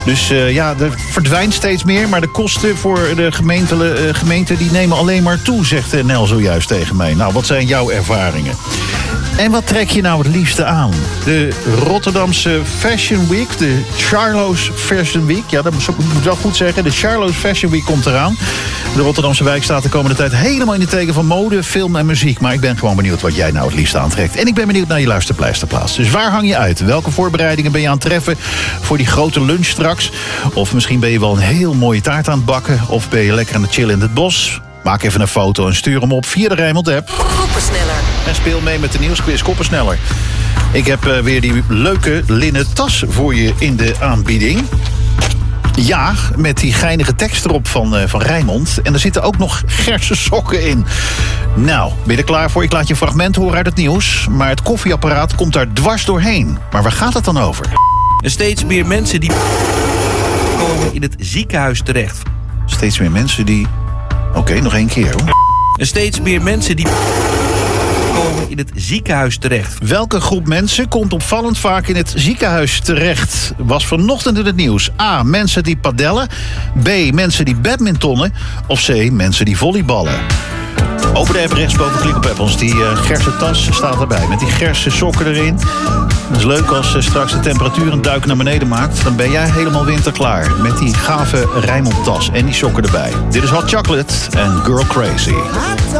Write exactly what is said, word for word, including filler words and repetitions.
Dus uh, ja, er verdwijnt steeds meer. Maar de kosten voor de gemeente, uh, gemeente die nemen alleen maar toe, zegt uh, Nel zojuist tegen mij. Nou, wat zijn jouw ervaringen? En wat trek je nou het liefste aan? De Rotterdamse Fashion Week, de Charlo's Fashion Week. Ja, dat moet ik wel goed zeggen. De Charlo's Fashion Week komt eraan. De Rotterdamse wijk staat de komende tijd helemaal in de teken van mode, film en muziek. Maar ik ben gewoon benieuwd wat jij nou het liefst aantrekt. En ik ben benieuwd naar je luisterpleisterplaats. Dus waar hang je uit? Welke voorbereidingen ben je aan het treffen voor die grote lunch straks? Of misschien ben je wel een heel mooie taart aan het bakken. Of ben je lekker aan het chillen in het bos? Maak even een foto en stuur hem op via de Rijnmond app. Koppensneller. En speel mee met de nieuwsquiz Koppensneller. Ik heb uh, weer die leuke linnen tas voor je in de aanbieding. Ja, met die geinige tekst erop van, uh, van Rijnmond. En er zitten ook nog Gerse sokken in. Nou, ben je er klaar voor? Ik laat je een fragment horen uit het nieuws. Maar het koffieapparaat komt daar dwars doorheen. Maar waar gaat het dan over? En steeds meer mensen die komen in het ziekenhuis terecht. Steeds meer mensen die... Oké, okay, nog één keer hoor. En steeds meer mensen die komen in het ziekenhuis terecht. Welke groep mensen komt opvallend vaak in het ziekenhuis terecht? Was vanochtend in het nieuws. A. Mensen die padellen. B. Mensen die badmintonnen. Of C. Mensen die volleyballen. Open de app rechtsboven, klik op Apples. Die uh, Gerse tas staat erbij. Met die Gerse sokken erin. Dat is leuk als uh, straks de temperatuur een duik naar beneden maakt. Dan ben jij helemaal winterklaar. Met die gave Rijnmond tas en die sokken erbij. Dit is Hot Chocolate en Girl Crazy.